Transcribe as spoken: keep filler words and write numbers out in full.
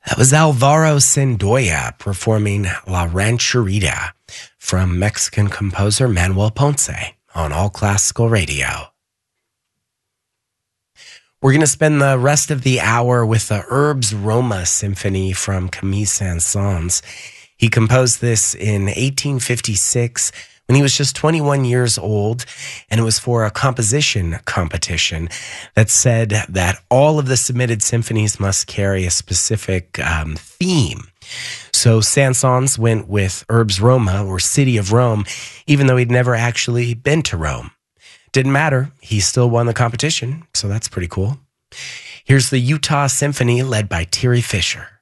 That was Alvaro Sendoya performing La Rancherita from Mexican composer Manuel Ponce on All Classical Radio. We're going to spend the rest of the hour with the Urbs Roma Symphony from Camille Saint-Saëns. He composed this in eighteen fifty-six when he was just twenty-one years old, and it was for a composition competition that said that all of the submitted symphonies must carry a specific um, theme. So Saint-Saëns went with Urbs Roma, or City of Rome, even though he'd never actually been to Rome. Didn't matter. He still won the competition, so that's pretty cool. Here's the Utah Symphony led by Thierry Fischer.